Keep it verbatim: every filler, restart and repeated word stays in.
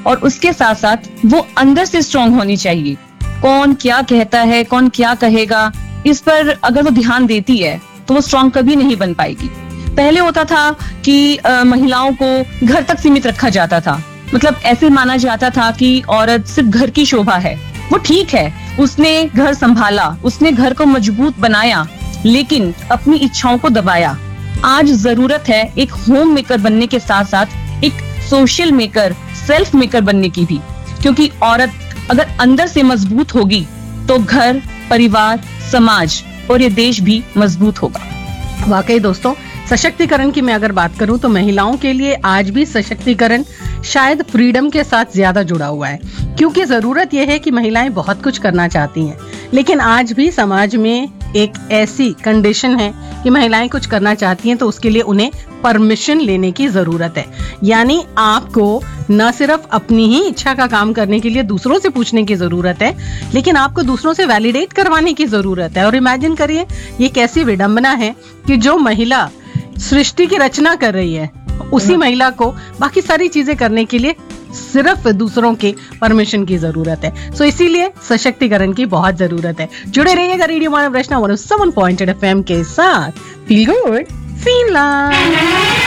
और उसके साथ साथ वो अंदर से स्ट्रांग होनी चाहिए। कौन क्या कहता है, कौन क्या कहेगा, इस पर अगर वो ध्यान देती है तो वो स्ट्रांग कभी नहीं बन पाएगी। पहले होता था कि आ, महिलाओं को घर तक सीमित रखा जाता था, मतलब ऐसे माना जाता था कि औरत सिर्फ घर की शोभा है। वो ठीक है, उसने घर संभाला, उसने घर को मजबूत बनाया, लेकिन अपनी इच्छाओं को दबाया। आज जरूरत है एक होम मेकर बनने के साथ साथ एक सोशल मेकर, सेल्फ मेकर बनने की भी, क्योंकि औरत अगर अंदर से मजबूत होगी तो घर, परिवार, समाज और ये देश भी मजबूत होगा। वाकई दोस्तों, सशक्तिकरण की मैं अगर बात करूं तो महिलाओं के लिए आज भी सशक्तिकरण शायद फ्रीडम के साथ ज्यादा जुड़ा हुआ है, क्योंकि जरूरत यह है कि महिलाएं बहुत कुछ करना चाहती हैं, लेकिन आज भी समाज में एक ऐसी कंडीशन है कि महिलाएं कुछ करना चाहती हैं तो उसके लिए उन्हें परमिशन लेने की जरूरत है। यानी आपको न सिर्फ अपनी ही इच्छा का काम करने के लिए दूसरों से पूछने की जरूरत है, लेकिन आपको दूसरों से वैलिडेट करवाने की जरूरत है। और इमेजिन करिए, ये कैसी विडंबना है कि जो महिला सृष्टि की रचना कर रही है, उसी महिला को बाकी सारी चीजें करने के लिए सिर्फ दूसरों के परमिशन की जरूरत है। सो इसीलिए सशक्तिकरण की बहुत जरूरत है। जुड़े रहिएगा रेडियो मानव रचना one O seven point eight F M के साथ। Feel good, feel love.